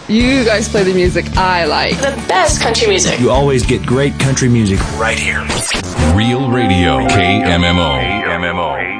You guys play the music I like. The best country music. You always get great country music right here. Real Radio, KMMO.